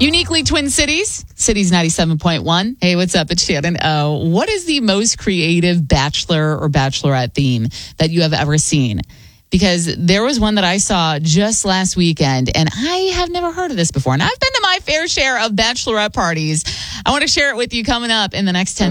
Uniquely Twin Cities, Cities 97.1. Hey, what's up? It's Shannon. What is the most creative bachelor or bachelorette theme that you have ever seen? Because there was one that I saw just last weekend, and I have never heard of this before. And I've been to my fair share of bachelorette parties. I want to share it with you coming up in the next 10